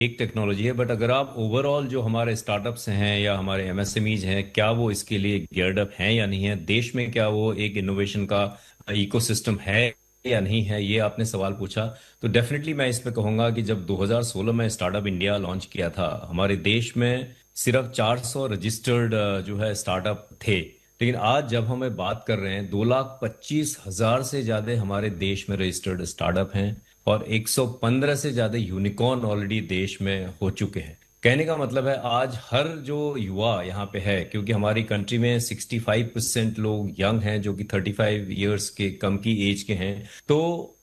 एक टेक्नोलॉजी है, बट अगर आप ओवरऑल जो हमारे स्टार्टअप्स हैं या हमारे एमएसएमईज हैं, क्या वो इसके लिए गियर्ड अप हैं या नहीं है, देश में क्या वो एक इनोवेशन का इकोसिस्टम है या नहीं है, ये आपने सवाल पूछा। तो डेफिनेटली मैं इस पे कहूंगा कि जब 2016 में स्टार्टअप इंडिया लॉन्च किया था, हमारे देश में सिर्फ 400 रजिस्टर्ड जो है स्टार्टअप थे। लेकिन आज जब हमें बात कर रहे हैं, 2,25,000 से ज्यादा हमारे देश में रजिस्टर्ड स्टार्टअप हैं और 115 से ज्यादा यूनिकॉर्न ऑलरेडी देश में हो चुके हैं। कहने का मतलब है आज हर जो युवा यहाँ पे है, क्योंकि हमारी कंट्री में 65% लोग यंग हैं जो कि 35 इयर्स के कम की एज के हैं। तो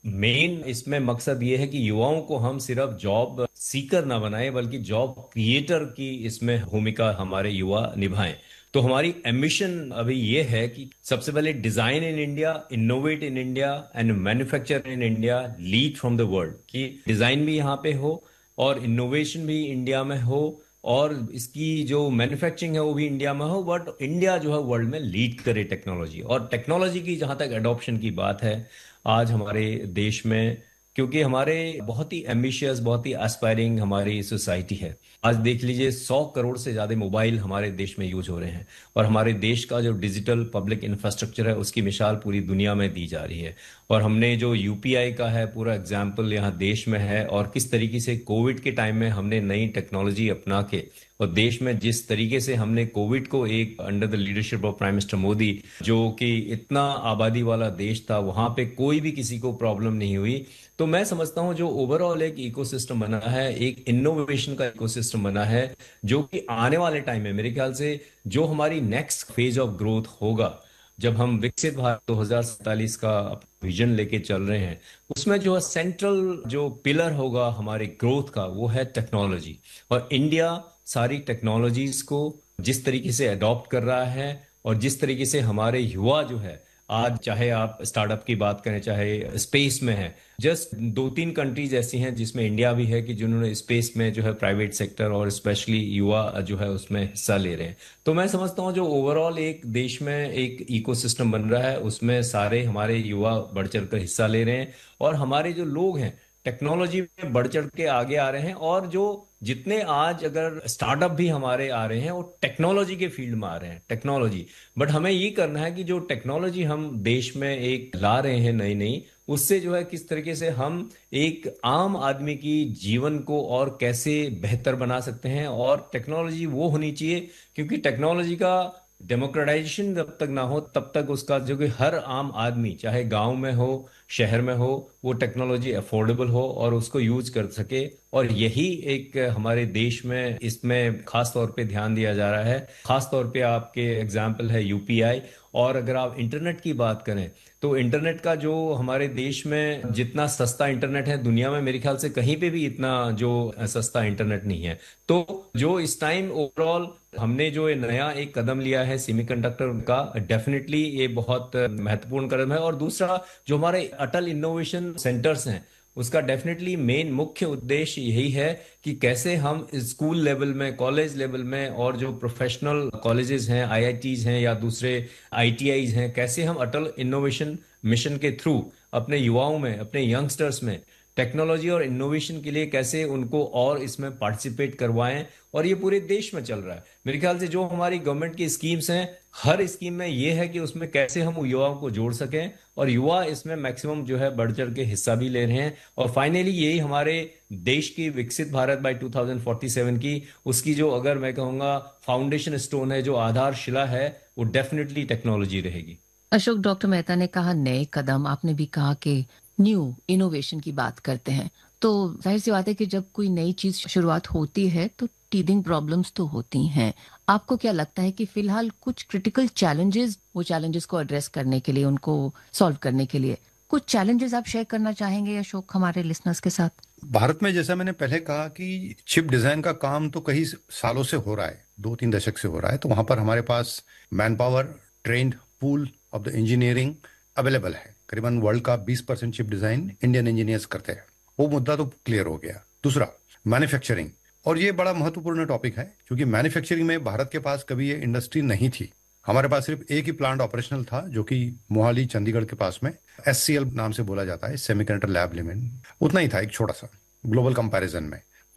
मेन इसमें मकसद ये है कि युवाओं को हम सिर्फ जॉब सीकर ना बनाए, बल्कि जॉब क्रिएटर की इसमें भूमिका हमारे युवा निभाएं। तो हमारी एम्बिशन अभी ये है कि सबसे पहले design in India, innovate in India and manufacture in India, lead from the world, कि डिजाइन भी यहाँ पे हो और इनोवेशन भी इंडिया में हो और इसकी जो मैन्युफैक्चरिंग है वो भी इंडिया में हो, बट इंडिया जो है वर्ल्ड में लीड करे टेक्नोलॉजी। और टेक्नोलॉजी की जहां तक एडॉप्शन की बात है आज हमारे देश में, क्योंकि हमारे बहुत ही एम्बिशियस, बहुत ही एस्पायरिंग हमारी सोसाइटी है। आज देख लीजिए 100 करोड़ से ज्यादा मोबाइल हमारे देश में यूज हो रहे हैं और हमारे देश का जो डिजिटल पब्लिक इंफ्रास्ट्रक्चर है उसकी मिसाल पूरी दुनिया में दी जा रही है। और हमने जो यूपीआई का है पूरा एग्जाम्पल यहाँ देश में है, और किस तरीके से कोविड के टाइम में हमने नई टेक्नोलॉजी अपना के और देश में जिस तरीके से हमने कोविड को एक under the leadership of prime minister Modi, जो कि इतना आबादी वाला देश था, वहां पे कोई भी किसी को प्रॉब्लम नहीं हुई। तो मैं समझता हूँ जो ओवरऑल एक इकोसिस्टम बना है, एक इनोवेशन का इकोसिस्टम बना है, जो कि आने वाले टाइम में मेरे ख्याल से जो हमारी नेक्स्ट फेज ऑफ ग्रोथ होगा, जब हम विकसित भारत 2047 का विजन लेके चल रहे हैं, उसमें जो सेंट्रल जो पिलर होगा हमारे ग्रोथ का वो है टेक्नोलॉजी। और इंडिया सारी टेक्नोलॉजीज को जिस तरीके से अडॉप्ट कर रहा है और जिस तरीके से हमारे युवा जो है आज, चाहे आप स्टार्टअप की बात करें चाहे स्पेस में है, जस्ट 2-3 कंट्रीज ऐसी हैं जिसमें इंडिया भी है कि जिन्होंने स्पेस में जो है प्राइवेट सेक्टर और स्पेशली युवा जो है उसमें हिस्सा ले रहे हैं। तो मैं समझता हूँ जो ओवरऑल एक देश में एक इकोसिस्टम बन रहा है उसमें सारे हमारे युवा बढ़ चढ़ कर हिस्सा ले रहे हैं और हमारे जो लोग हैं टेक्नोलॉजी में बढ़ चढ़ के आगे आ रहे हैं। और जो जितने आज अगर स्टार्टअप भी हमारे आ रहे हैं वो टेक्नोलॉजी के फील्ड में आ रहे हैं, टेक्नोलॉजी। बट हमें ये करना है कि जो टेक्नोलॉजी हम देश में एक ला रहे हैं नई नई, उससे जो है किस तरीके से हम एक आम आदमी की जीवन को और कैसे बेहतर बना सकते हैं। और टेक्नोलॉजी वो होनी चाहिए, क्योंकि टेक्नोलॉजी का डेमोक्रेटाइजेशन जब तक ना हो तब तक उसका जो कि हर आम आदमी चाहे गांव में हो शहर में हो, वो टेक्नोलॉजी अफोर्डेबल हो और उसको यूज कर सके। और यही एक हमारे देश में इसमें खास तौर पे ध्यान दिया जा रहा है। खास तौर पे आपके एग्जाम्पल है यूपीआई। और अगर आप इंटरनेट की बात करें तो इंटरनेट का जो हमारे देश में जितना सस्ता इंटरनेट है दुनिया में मेरे ख्याल से कहीं पे भी इतना जो सस्ता इंटरनेट नहीं है। तो जो इस टाइम ओवरऑल हमने जो ये नया एक कदम लिया है सेमीकंडक्टर का, डेफिनेटली ये बहुत महत्वपूर्ण कदम है। और दूसरा जो हमारे अटल इनोवेशन सेंटर्स हैं उसका डेफिनेटली मेन मुख्य उद्देश्य यही है कि कैसे हम स्कूल लेवल में, कॉलेज लेवल में और जो प्रोफेशनल कॉलेजेस हैं, आईआईटीज हैं या दूसरे आईटीआईज हैं, कैसे हम अटल इनोवेशन मिशन के थ्रू अपने युवाओं में, अपने यंगस्टर्स में टेक्नोलॉजी और इनोवेशन के लिए कैसे उनको और इसमें पार्टिसिपेट करवाएं। और ये पूरे देश में चल रहा है। मेरे ख्याल से जो हमारी गवर्नमेंट की स्कीम्स हैं, हर स्कीम में ये है कि उसमें कैसे हम युवाओं को जोड़ सकें और युवा इसमें मैक्सिमम जो है बढ़ चढ़ के हिस्सा भी ले रहे हैं। और फाइनली यही हमारे देश की विकसित भारत बाय 2047 की, उसकी जो अगर मैं कहूँगा फाउंडेशन स्टोन है, जो आधारशिला है, वो डेफिनेटली टेक्नोलॉजी रहेगी। अशोक, डॉक्टर मेहता ने कहा नए कदम, आपने भी कहा कि न्यू इनोवेशन की बात करते हैं। तो जाहिर सी बात है कि जब कोई नई चीज शुरुआत होती है तो टीदिंग प्रॉब्लम्स तो होती हैं। आपको क्या लगता है कि फिलहाल कुछ क्रिटिकल चैलेंजेस, वो चैलेंजेस को एड्रेस करने के लिए, उनको सॉल्व करने के लिए कुछ चैलेंजेस आप शेयर करना चाहेंगे अशोक हमारे लिसनर्स के साथ? भारत में जैसा मैंने पहले कहा कि चिप डिजाइन का काम तो कई सालों से हो रहा है, 2-3 दशक से हो रहा है। तो वहां पर हमारे पास man power, trend pool of the engineering available है। करीबन वर्ल्ड का 20% चिप डिजाइन इंडियन इंजीनियर्स करते हैं। वो मुद्दा तो क्लियर हो गया। दूसरा, मैन्युफैक्चरिंग। और ये बड़ा महत्वपूर्ण टॉपिक है क्योंकि मैन्युफैक्चरिंग में भारत के पास कभी ये इंडस्ट्री नहीं थी। हमारे पास सिर्फ एक ही प्लांट ऑपरेशनल था जो कि मोहाली चंडीगढ़ के पास में एससीएल नाम से बोला जाता है, सेमीकंडक्टर लैब लिमिटेड। उतना ही था, एक छोटा सा, ग्लोबल कंपैरिजन में।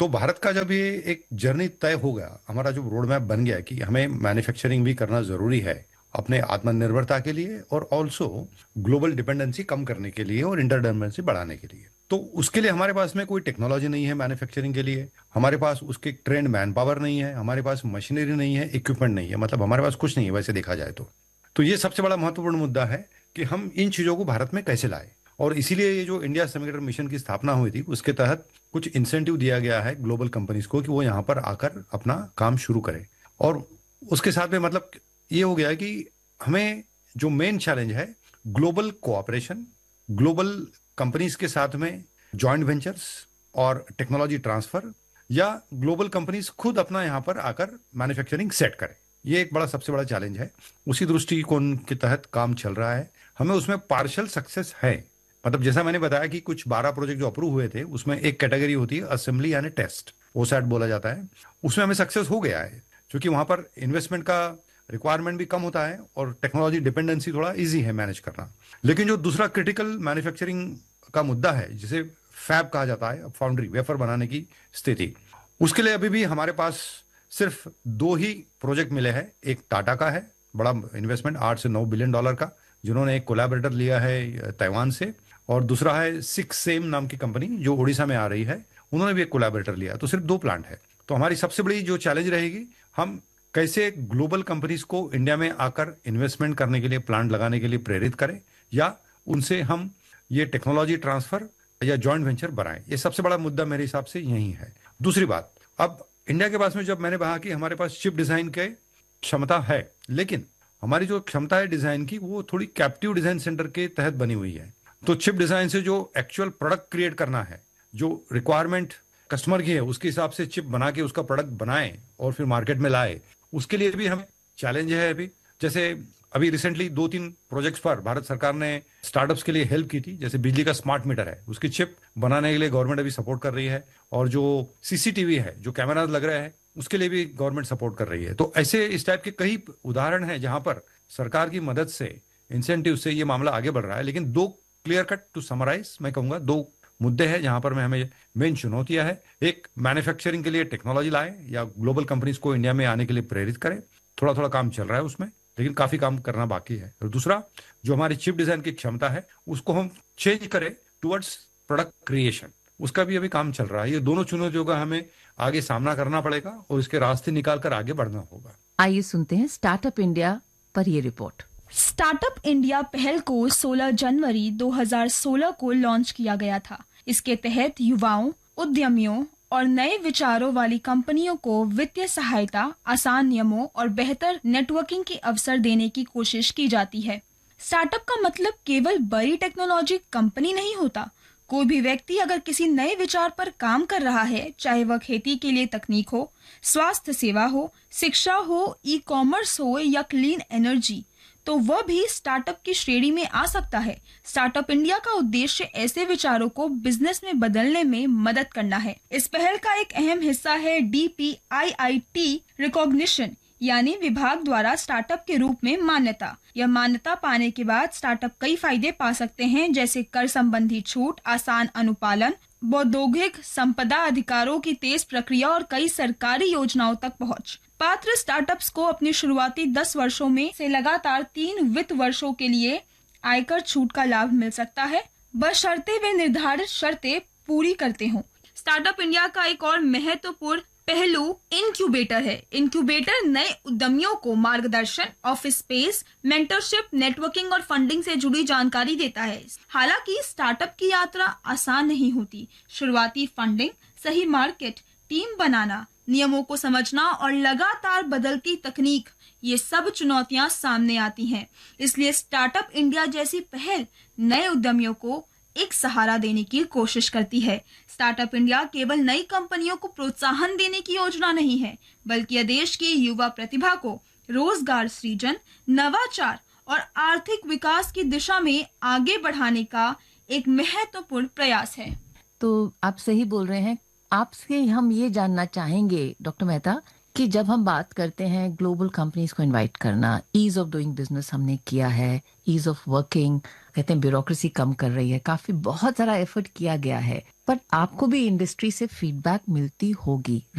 तो भारत का जब ये एक जर्नी तय हो गया, हमारा जो रोड मैप बन गया कि हमें मैन्युफैक्चरिंग भी करना जरूरी है अपने आत्मनिर्भरता के लिए और ऑल्सो ग्लोबल डिपेंडेंसी कम करने के लिए और इंटरडिपेंडेंसी बढ़ाने के लिए, तो उसके लिए हमारे पास में कोई टेक्नोलॉजी नहीं है मैन्युफैक्चरिंग के लिए, हमारे पास उसके ट्रेंड मैन पावर नहीं है, हमारे पास मशीनरी नहीं है, इक्विपमेंट नहीं है, मतलब हमारे पास कुछ नहीं है वैसे देखा जाए तो ये सबसे बड़ा महत्वपूर्ण मुद्दा है कि हम इन चीजों को भारत में कैसे लाए। और इसीलिए ये जो इंडिया सेमीकंडक्टर मिशन की स्थापना हुई थी उसके तहत कुछ इंसेंटिव दिया गया है ग्लोबल कंपनीज को कि वो यहाँ पर आकर अपना काम शुरू करें। और उसके साथ में मतलब ये हो गया कि हमें जो मेन चैलेंज है ग्लोबल कोऑपरेशन, ग्लोबल कंपनीज के साथ में जॉइंट वेंचर्स और टेक्नोलॉजी ट्रांसफर, या ग्लोबल कंपनीज खुद अपना यहाँ पर आकर मैन्युफैक्चरिंग सेट करें, ये एक बड़ा सबसे बड़ा चैलेंज है। उसी दृष्टिकोण के तहत काम चल रहा है। हमें उसमें पार्शियल सक्सेस है, मतलब जैसा मैंने बताया कि कुछ 12 प्रोजेक्ट जो अप्रूव हुए थे उसमें एक कैटेगरी होती है असेंबली यानी टेस्ट, ओसैट बोला जाता है, उसमें हमें सक्सेस हो गया है क्योंकि वहां पर इन्वेस्टमेंट का रिक्वायरमेंट भी कम होता है और टेक्नोलॉजी डिपेंडेंसी थोड़ा इजी है मैनेज करना। लेकिन जो दूसरा क्रिटिकल मैन्युफैक्चरिंग का मुद्दा है जिसे फैब कहा जाता है, फाउंड्री वेफर बनाने की स्थिति, उसके लिए अभी भी हमारे पास सिर्फ 2 ही प्रोजेक्ट मिले हैं। एक टाटा का है, बड़ा इन्वेस्टमेंट 8 से 9 बिलियन डॉलर का, जिन्होंने एक कोलैबोरेटर लिया है ताइवान से, और दूसरा है सिक्स सेम नाम की कंपनी जो उड़ीसा में आ रही है, उन्होंने भी एक कोलैबोरेटर लिया। तो सिर्फ 2 प्लांट है। तो हमारी सबसे बड़ी जो चैलेंज रहेगी, हम कैसे ग्लोबल कंपनीज को इंडिया में आकर इन्वेस्टमेंट करने के लिए, प्लांट लगाने के लिए प्रेरित करें, या उनसे हम ये टेक्नोलॉजी ट्रांसफर या जॉइंट वेंचर बनाएं। ये सबसे बड़ा मुद्दा मेरे हिसाब से यही है। दूसरी बात, अब इंडिया के पास में जब मैंने कहा कि हमारे पास चिप डिजाइन के क्षमता है, लेकिन हमारी जो क्षमता है डिजाइन की वो थोड़ी कैप्टिव डिजाइन सेंटर के तहत बनी हुई है। तो चिप डिजाइन से जो एक्चुअल प्रोडक्ट क्रिएट करना है, जो रिक्वायरमेंट कस्टमर की है उसके हिसाब से चिप बना के उसका प्रोडक्ट बनाए और फिर मार्केट में लाए, उसके लिए भी हमें चैलेंज है। अभी जैसे अभी रिसेंटली 2-3 प्रोजेक्ट्स पर भारत सरकार ने स्टार्टअप्स के लिए हेल्प की थी। जैसे बिजली का स्मार्ट मीटर है, उसकी चिप बनाने के लिए गवर्नमेंट अभी सपोर्ट कर रही है, और जो सीसीटीवी है, जो कैमराज लग रहे हैं, उसके लिए भी गवर्नमेंट सपोर्ट कर रही है। तो ऐसे इस टाइप के कई उदाहरण हैं जहां पर सरकार की मदद से, इंसेंटिव से ये मामला आगे बढ़ रहा है। लेकिन 2 क्लियर कट टू समराइज मैं कहूंगा 2 मुद्दे हैं जहां पर मैं हमें मेन चुनौतियां है। एक, मैन्युफैक्चरिंग के लिए टेक्नोलॉजी लाए या ग्लोबल कंपनीज को इंडिया में आने के लिए प्रेरित करें, थोड़ा थोड़ा काम चल रहा है उसमें, लेकिन काफी काम करना बाकी है। और दूसरा, जो हमारी चिप डिजाइन की क्षमता है उसको हम चेंज करें टुवर्ड्स प्रोडक्ट क्रिएशन, उसका भी अभी काम चल रहा है। ये दोनों चुनौतियों का हमें आगे सामना करना पड़ेगा और इसके रास्ते निकाल कर आगे बढ़ना होगा। आइए सुनते हैं स्टार्टअप इंडिया पर ये रिपोर्ट। स्टार्टअप इंडिया पहल को 16 जनवरी 2016 को लॉन्च किया गया था। इसके तहत युवाओं, उद्यमियों और नए विचारों वाली कंपनियों को वित्तीय सहायता, आसान नियमों और बेहतर नेटवर्किंग के अवसर देने की कोशिश की जाती है। स्टार्टअप का मतलब केवल बड़ी टेक्नोलॉजी कंपनी नहीं होता। कोई भी व्यक्ति अगर किसी नए विचार पर काम कर रहा है, चाहे वह खेती के लिए तकनीक हो, स्वास्थ्य सेवा हो, शिक्षा हो, ई-कॉमर्स हो या क्लीन एनर्जी, तो वह भी स्टार्टअप की श्रेणी में आ सकता है। स्टार्टअप इंडिया का उद्देश्य ऐसे विचारों को बिजनेस में बदलने में मदद करना है। इस पहल का एक अहम हिस्सा है DPIIT रिकॉग्निशन, यानी विभाग द्वारा स्टार्टअप के रूप में मान्यता। यह मान्यता पाने के बाद स्टार्टअप कई फायदे पा सकते हैं, जैसे कर संबंधी छूट, आसान अनुपालन, बौद्धिक संपदा अधिकारों की तेज प्रक्रिया और कई सरकारी योजनाओं तक पहुंच। पात्र स्टार्टअप्स को अपनी शुरुआती 10 वर्षों में से लगातार 3 वित्त वर्षों के लिए आयकर छूट का लाभ मिल सकता है, बशर्ते वे निर्धारित शर्तें पूरी करते हों। स्टार्टअप इंडिया का एक और महत्वपूर्ण पहलू इनक्यूबेटर है। इनक्यूबेटर नए उद्यमियों को मार्गदर्शन, ऑफिस स्पेस, मेंटरशिप, नेटवर्किंग और फंडिंग से जुड़ी जानकारी देता है। हालांकि स्टार्टअप की यात्रा आसान नहीं होती। शुरुआती फंडिंग, सही मार्केट, टीम बनाना, नियमों को समझना और लगातार बदलती तकनीक, ये सब चुनौतियां सामने आती हैं। इसलिए स्टार्टअप इंडिया जैसी पहल नए उद्यमियों को एक सहारा देने की कोशिश करती है। स्टार्टअप इंडिया केवल नई कंपनियों को प्रोत्साहन देने की योजना नहीं है, बल्कि यह देश की युवा प्रतिभा को रोजगार सृजन, नवाचार और आर्थिक विकास की दिशा में आगे बढ़ाने का एक महत्वपूर्ण प्रयास है। तो आप सही बोल रहे हैं। आपसे हम ये जानना चाहेंगे डॉक्टर मेहता कि जब हम बात करते हैं ग्लोबल कंपनीज को इनवाइट करना, ईज ऑफ डूइंग बिजनेस हमने किया है, ईज ऑफ वर्किंग, कहते हैं ब्यूरोक्रेसी कम कर रही है, काफी बहुत सारा एफर्ट किया गया है, पर आपको भी इंडस्ट्री से फीडबैक मिलती होगी